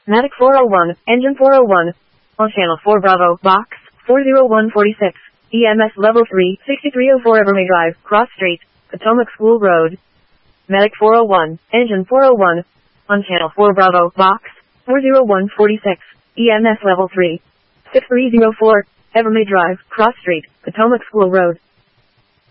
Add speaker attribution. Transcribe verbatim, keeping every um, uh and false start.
Speaker 1: Medic four oh one, Engine four oh one. On Channel four Bravo, Box, four oh one forty-six. E M S Level three, sixty-three oh four Evermay Drive, Cross Street, Potomac School Road. Medic four oh one, Engine four oh one. On Channel four Bravo, Box, four oh one forty-six. E M S Level three, six three oh four, Evermay Drive, Cross Street, Potomac School Road.